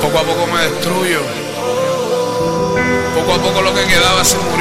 Poco a poco me destruyo. Poco a poco lo que quedaba se murió.